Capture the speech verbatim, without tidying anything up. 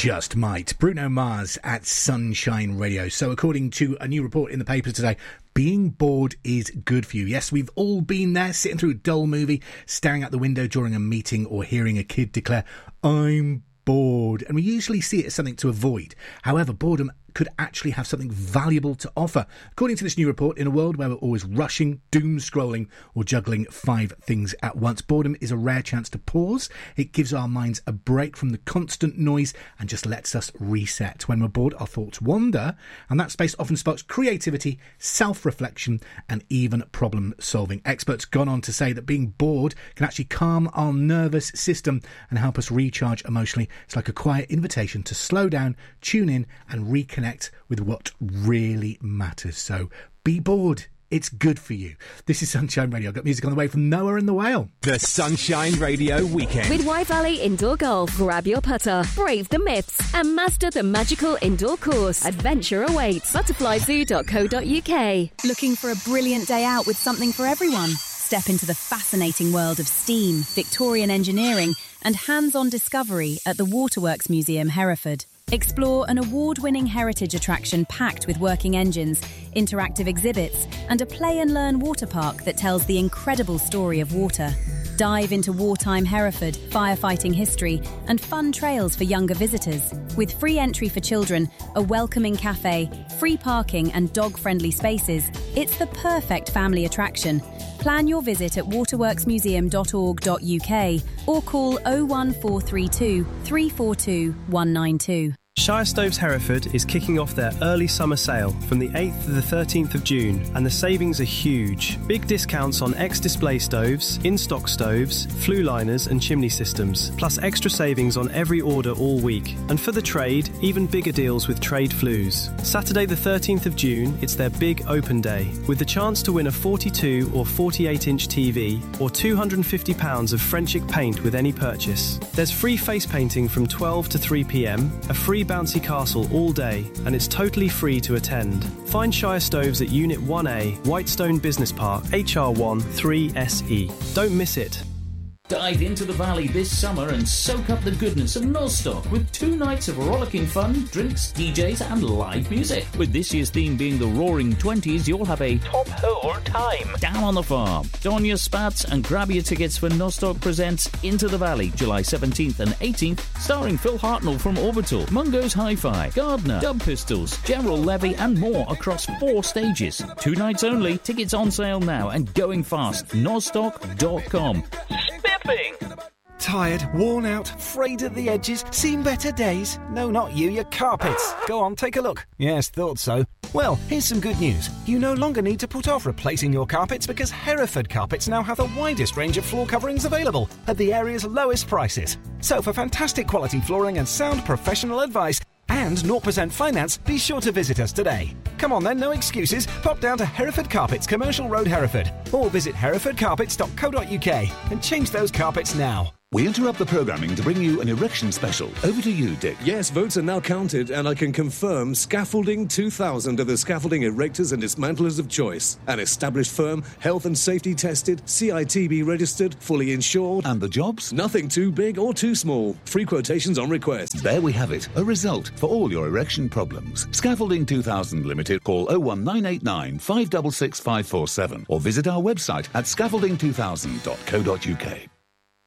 just might. Bruno Mars at Sunshine Radio. So according to a new report in the papers today, being bored is good for you. Yes, we've all been there, sitting through a dull movie, staring out the window during a meeting, or hearing a kid declare, "I'm bored." And we usually see it as something to avoid. However, boredom could actually have something valuable to offer. According to this new report, in a world where we're always rushing, doom scrolling, or juggling five things at once, boredom is a rare chance to pause. It gives our minds a break from the constant noise and just lets us reset. When we're bored, our thoughts wander, and that space often sparks creativity, self-reflection, and even problem-solving. Experts gone on to say that being bored can actually calm our nervous system and help us recharge emotionally. It's like a quiet invitation to slow down, tune in, and reconnect with what really matters. So be bored. It's good for you. This is Sunshine Radio. I've got music on the way from Noah and the Whale. The Sunshine Radio Weekend. With Wye Valley Indoor Golf. Grab your putter, brave the myths, and master the magical indoor course. Adventure awaits. butterfly zoo dot co dot uk. Looking for a brilliant day out with something for everyone? Step into the fascinating world of steam, Victorian engineering, and hands-on discovery at the Waterworks Museum, Hereford. Explore an award-winning heritage attraction packed with working engines, interactive exhibits, and a play-and-learn water park that tells the incredible story of water. Dive into wartime Hereford, firefighting history, and fun trails for younger visitors. With free entry for children, a welcoming cafe, free parking, and dog-friendly spaces, it's the perfect family attraction. Plan your visit at waterworks museum dot org dot uk or call oh one four three two, three four two, one nine two. Shire Stoves Hereford is kicking off their early summer sale from the eighth to the thirteenth of June, and the savings are huge. Big discounts on ex-display stoves, in-stock stoves, flue liners and chimney systems, plus extra savings on every order all week. And for the trade, even bigger deals with trade flues. Saturday the thirteenth of June, it's their big open day, with the chance to win a forty-two or forty-eight inch T V or two hundred fifty pounds of Frenchic paint with any purchase. There's free face painting from twelve to three p m, a free bouncy castle all day, and it's totally free to attend. Find Shire Stoves at Unit one A, Whitestone Business Park, H R one three S E. Don't miss it. Dive into the valley this summer and soak up the goodness of Nostock with two nights of rollicking fun, drinks, D Js and live music. With this year's theme being the Roaring Twenties, you'll have a top hole time down on the farm. Don your spats and grab your tickets for Nostock Presents Into the Valley, July seventeenth and eighteenth, starring Phil Hartnell from Orbital, Mungo's Hi-Fi, Gardner, Dub Pistols, General Levy and more across four stages. Two nights only, tickets on sale now and going fast. nostock dot com. Tired, worn out, frayed at the edges, seen better days? No, not you, your carpets. Go on, take a look. Yes, thought so. Well, here's some good news. You no longer need to put off replacing your carpets because Hereford Carpets now have the widest range of floor coverings available at the area's lowest prices. So for fantastic quality flooring and sound professional advice and zero percent finance, be sure to visit us today. Come on then, no excuses. Pop down to Hereford Carpets, Commercial Road, Hereford, or visit hereford carpets dot co dot uk and change those carpets now. We interrupt the programming to bring you an erection special. Over to you, Dick. Yes, votes are now counted, and I can confirm Scaffolding two thousand are the scaffolding erectors and dismantlers of choice. An established firm, health and safety tested, C I T B registered, fully insured. And the jobs? Nothing too big or too small. Free quotations on request. There we have it, a result for all your erection problems. Scaffolding two thousand Limited. Call oh one nine eight nine, five six six, five four seven or visit our website at scaffolding two thousand dot co dot uk.